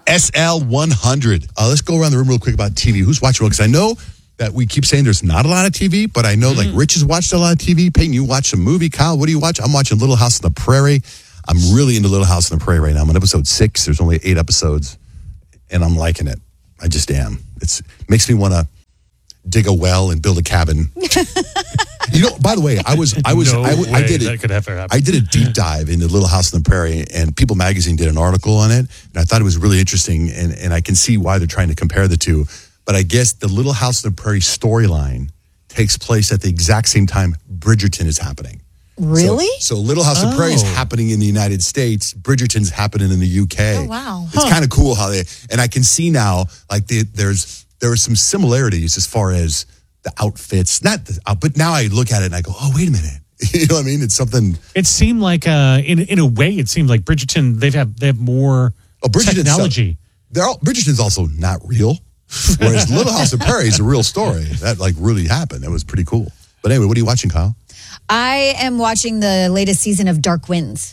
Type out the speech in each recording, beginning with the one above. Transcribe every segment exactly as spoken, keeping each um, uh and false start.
S L one hundred. Uh, let's go around the room real quick about T V. Who's watching? Because I know that we keep saying there's not a lot of T V, but I know mm-hmm. like Rich has watched a lot of T V. Peyton, you watch a movie. Kyle, what do you watch? I'm watching Little House on the Prairie. I'm really into Little House on the Prairie right now. I'm on episode six. There's only eight episodes, and I'm liking it. I just am. It's makes me want to dig a well and build a cabin. You know, by the way, I was, I was, no I, I did that it. Could ever happen. I did a deep dive into Little House on the Prairie, and People Magazine did an article on it, and I thought it was really interesting, and, and I can see why they're trying to compare the two. But I guess the Little House on the Prairie storyline takes place at the exact same time Bridgerton is happening. Really? So, so Little House on the Prairie is Oh. happening in the United States. Bridgerton's happening in the U K. Oh, wow. It's Huh. kind of cool how they, and I can see now, like the, there's there are some similarities as far as the outfits. Not, the, uh, but now I look at it and I go, oh, wait a minute. You know what I mean? It's something. It seemed like, uh, in in a way, it seemed like Bridgerton. They've have they have more Oh, Bridgerton's technology. They're all, Bridgerton's also not real, whereas Little House on the Prairie is a real story that like really happened. That was pretty cool. But anyway, what are you watching, Kyle? I am watching the latest season of Dark Winds.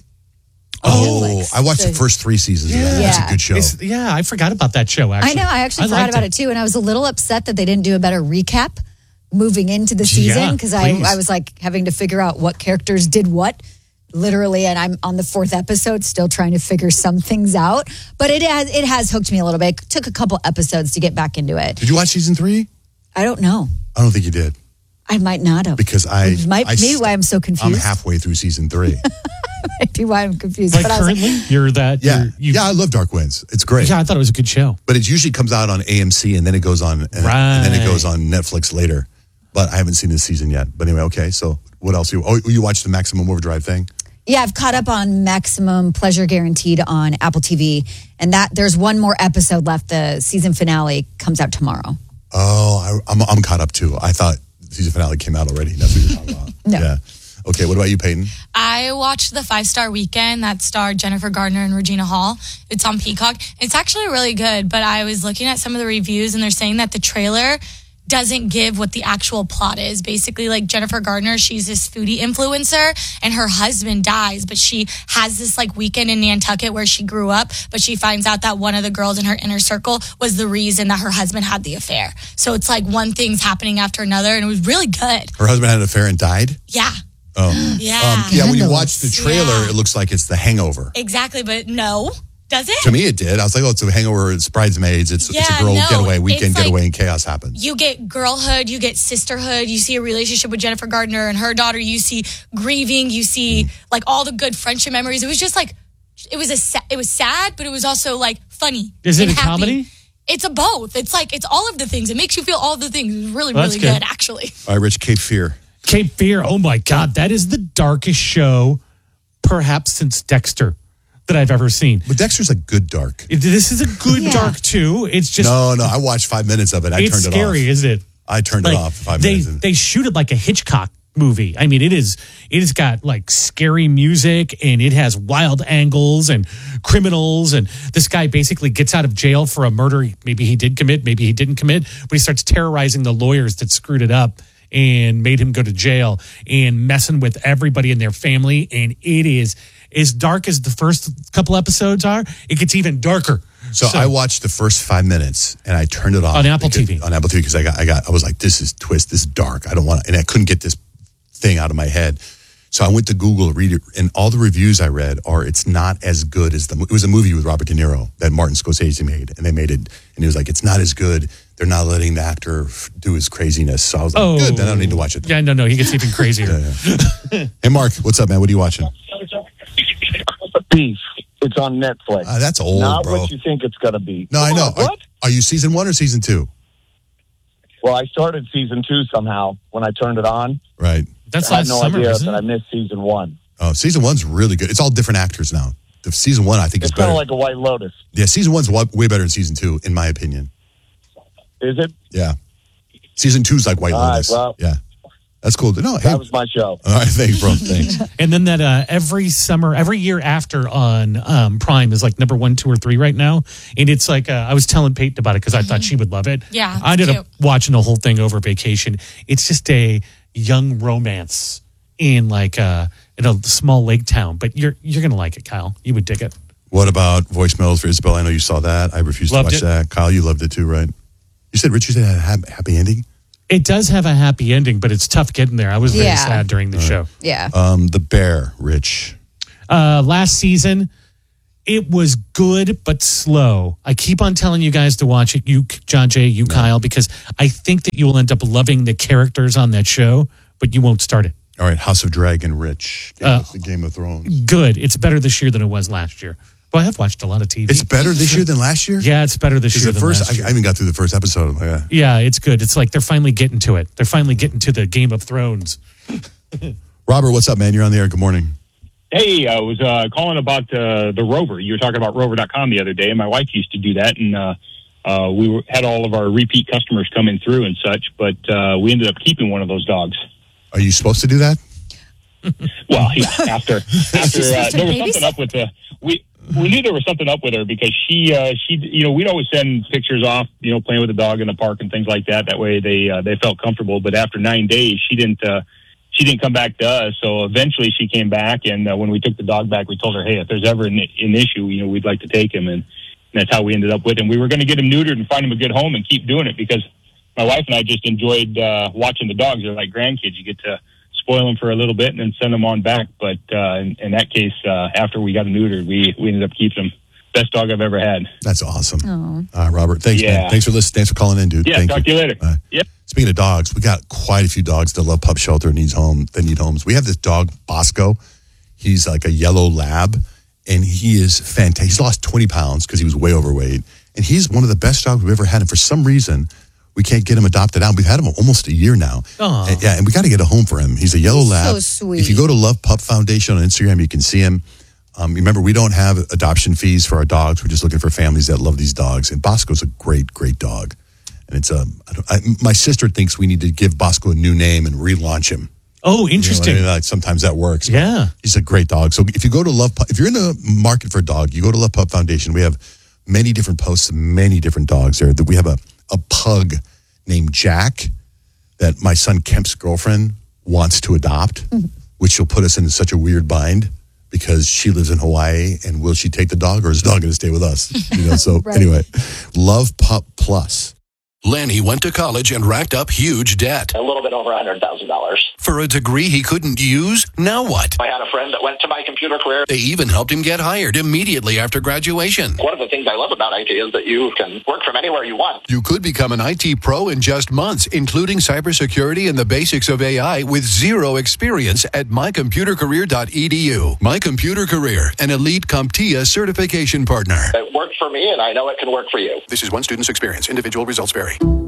Oh, Netflix. I watched the So- first three seasons of that. That's a Yeah. good show. It's, yeah, I forgot about that show. Actually, I know. I actually forgot liked about it. too, and I was a little upset that they didn't do a better recap moving into the Yeah, season because I, please. I was like having to figure out what characters did what, literally. And I'm on the fourth episode, still trying to figure some things out. But it has it has hooked me a little bit. It took a couple episodes to get back into it. Did you watch season three? I don't know. I don't think you did I might not have because I. Which might I maybe why I'm so I'm confused. halfway through season three. Might be why I'm confused. Like but I was currently, you're that. Yeah, you're, you, yeah, I love Dark Winds. It's great. yeah. I thought it was a good show. But it usually comes out on A M C and then it goes on, and, and then it Right. goes on Netflix later. But I haven't seen this season yet. But anyway, okay. So what else? You oh, you watched the Maximum Overdrive thing? Yeah, I've caught up on Maximum Pleasure Guaranteed on Apple T V, and that there's one more episode left. The season finale comes out tomorrow. Oh, I, I'm I'm caught up too. I thought the season finale came out already. That's what you're talking about. No. Yeah. Okay. What about you, Peyton? I watched the Five Star Weekend that starred Jennifer Gardner and Regina Hall. It's on Peacock. It's actually really good, but I was looking at some of the reviews and they're saying that the trailer doesn't give what the actual plot is. Basically, like Jennifer Gardner, she's this foodie influencer and her husband dies, but she has this like weekend in Nantucket where she grew up, but she finds out that one of the girls in her inner circle was the reason that her husband had the affair. So it's like one thing's happening after another, and it was really good. Her husband had an affair and died. Yeah. Oh, Yeah. Um, yeah. When you watch the Yeah. trailer, it looks like it's The Hangover. Exactly, but no. Does it? To me, it did. I was like, oh, it's a Hangover. It's Bridesmaids. It's, it's a Yeah, girl no, getaway, weekend it's like- getaway, and chaos happens. You get girlhood, you get sisterhood, you see a relationship with Jennifer Gardner and her daughter, you see grieving, you see like all the good friendship memories. It was just like, it was a sa- it was sad, but it was also like funny. Is it and a happy. comedy? It's a both. It's like, it's all of the things. It makes you feel all of the things. It was really, Well, that's really good. good. actually. All right, Rich, Cape Fear. Cape Fear. Oh my God, that is the darkest show, perhaps since Dexter, that I've ever seen. But Dexter's a good dark. It- This is a good Yeah. dark too. It's just No, no. I watched five minutes of it. I it's turned scary, it off. isn't it? I turned Like, it off for five they minutes. and- they shoot it like a Hitchcock movie. I mean, it is it has got like scary music and it has wild angles and criminals, and this guy basically gets out of jail for a murder maybe he did commit, maybe he didn't commit, but he starts terrorizing the lawyers that screwed it up and made him go to jail and messing with everybody in their family. And it is as dark as the first couple episodes are. It gets even darker. So, I watched the first five minutes and I turned it off On Apple because- T V. On Apple T V because I got, I got, I was like, this is twist, this is dark. I don't want to, and I couldn't get this thing out of my head. So I went to Google to read it, and all the reviews I read are it's not as good as the. It was a movie with Robert De Niro that Martin Scorsese made, and they made it, and he was like, it's not as good. They're not letting the actor f- do his craziness. So I was like, Oh, good, then I don't need to watch it. Yeah, no, no, he gets even crazier. Hey, Mark, what's up, man? What are you watching? Beef. It's on Netflix. Uh, that's old, Not bro. what you think it's going to be. No, I know. What? Are, are you season one or season two? Well, I started season two somehow when I turned it on. Right. That's I had last no summer, idea isn't that I it? missed season one. Oh, season one's really good. It's all different actors now. The season one, I think, It's is kind better. of like a White Lotus. Yeah, season one's wa- way better than season two, in my opinion. Is it? Yeah. Season two's like White All right, Lotus. well- yeah. That's cool. No, hey. That was my show. All right, thanks, bro. Thanks. And then that uh, every summer, every year after on um, Prime is like number one, two, or three right now. And it's like, uh, I was telling Peyton about it because I thought she would love it. Yeah, I it's ended up cute. watching the whole thing over vacation. It's just a young romance in like uh, in a small lake town. But you're you're going to like it, Kyle. You would dig it. What about voicemails for Isabel? I know you saw that. I refused Loved to watch it. that. Kyle, you loved it too, right? You said Richard said it had a happy ending? It does have a happy ending, but it's tough getting there. I was very Yeah. sad during the show. Yeah. Um, the Bear, Rich. Uh, last season, it was good but slow. I keep on telling you guys to watch it, you, John Jay, you, Kyle, because I think that you will end up loving the characters on that show, but you won't start it. All right, House of Dragon, Rich. Game, Uh, of, the Game of Thrones. Good. It's better this year than it was last year. Well, I have watched a lot of T V. It's better this year than last year? Yeah, it's better this Because year the than first, last year. I, I even got through the first episode. I'm like, yeah. Yeah, it's good. It's like they're finally getting to it. They're finally getting to the Game of Thrones. Robert, what's up, man? You're on the air. Good morning. Hey, I was uh, calling about uh, the Rover. You were talking about rover dot com the other day, and my wife used to do that, and uh, uh, we were, had all of our repeat customers coming through and such, but uh, we ended up keeping one of those dogs. Are you supposed to do that? Well, yeah, after after uh, supposed to there was babysit? something up with the we we knew there was something up with her because she uh, she you know we'd always send pictures off, you know, playing with the dog in the park and things like that. That way they uh, they felt comfortable. But after nine days, she didn't uh, she didn't come back to us. So eventually she came back, and uh, when we took the dog back, we told her, hey, if there's ever an, an issue, you know, we'd like to take him, and, and that's how we ended up with him. We were going to get him neutered and find him a good home and keep doing it because my wife and I just enjoyed uh, watching the dogs. They're like grandkids. You get to spoil them for a little bit and then send them on back. But uh, in, in that case, uh, after we got him neutered, we, we ended up keeping him. Best dog I've ever had. That's awesome. Oh. All right, Robert. Thanks, Yeah. man. Thanks for listening. Thanks for calling in, dude. Yeah, Thank talk to you later. Bye. Yep. Speaking of dogs, we got quite a few dogs that love Pup Shelter needs home. That need homes. We have this dog, Bosco. He's like a yellow lab, and he is fantastic. He's lost twenty pounds because he was way overweight, and he's one of the best dogs we've ever had. And for some reason, we can't get him adopted out. We've had him almost a year now. Aw. And, yeah, and we got to get a home for him. He's a yellow He's lab. so sweet. If you go to Love Pup Foundation on Instagram, you can see him. Um, remember, we don't have adoption fees for our dogs. We're just looking for families that love these dogs. And Bosco's a great, great dog. And it's a, I don't, I, my sister thinks we need to give Bosco a new name and relaunch him. Oh, You know, interesting. and, like, sometimes that works. but Yeah. He's a great dog. So if you go to Love Pup, if you're in the market for a dog, you go to Love Pup Foundation. We have many different posts, many different dogs there. We have a, a pug named Jack that my son Kemp's girlfriend wants to adopt, which will put us in such a weird bind because she lives in Hawaii, and will she take the dog, or is the dog going to stay with us? You know. So Right. anyway, Love Pup Plus. Lanny went to college and racked up huge debt. A little bit over one hundred thousand dollars. For a degree he couldn't use, now what? I had a friend that went to my computer career. They even helped him get hired immediately after graduation. One of the things I love about I T is that you can work from anywhere you want. You could become an I T pro in just months, including cybersecurity and the basics of A I with zero experience at my computer career dot e d u. My Computer Career, an elite CompTIA certification partner. It worked for me, and I know it can work for you. This is one student's experience. Individual results vary.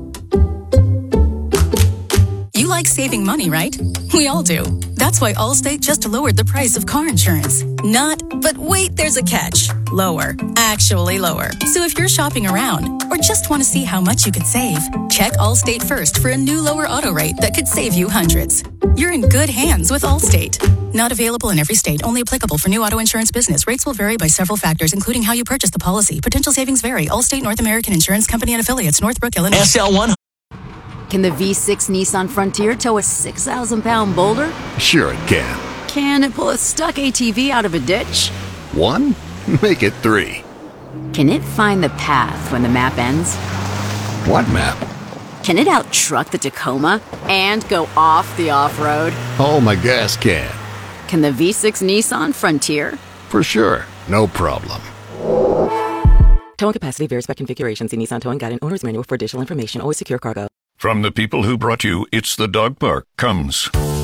You like saving money, right? We all do. That's why Allstate just lowered the price of car insurance. Not, but wait, there's a catch. Lower. Actually lower. So if you're shopping around or just want to see how much you could save, check Allstate first for a new lower auto rate that could save you hundreds. You're in good hands with Allstate. Not available in every state. Only applicable for new auto insurance business. Rates will vary by several factors, including how you purchase the policy. Potential savings vary. Allstate North American Insurance Company and Affiliates, Northbrook, Illinois. S L one. Can the V six Nissan Frontier tow a six thousand pound boulder? Sure it can. Can it pull a stuck A T V out of a ditch? One? Make it three. Can it find the path when the map ends? What map? Can it out-truck the Tacoma and go off the off-road? Oh, my gas can. Can the V six Nissan Frontier? For sure. No problem. Towing capacity varies by configuration. See Nissan Towing Guide and Owner's Manual for additional information. Always secure cargo. From the people who brought you It's the Dog Park comes